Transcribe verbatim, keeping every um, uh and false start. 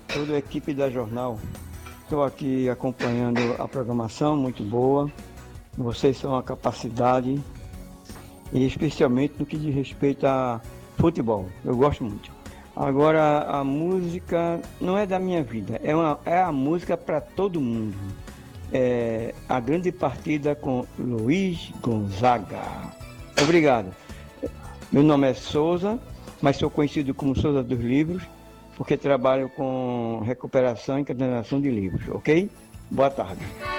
toda a equipe da Jornal. Estou aqui acompanhando a programação, muito boa. Vocês são uma capacidade, e especialmente no que diz respeito a futebol. Eu gosto muito. Agora, a música não é da minha vida, é, uma, é a música para todo mundo. É a grande partida com Luiz Gonzaga. Obrigado. Meu nome é Souza, mas sou conhecido como Souza dos Livros, porque trabalho com recuperação e encadernação de livros, ok? Boa tarde.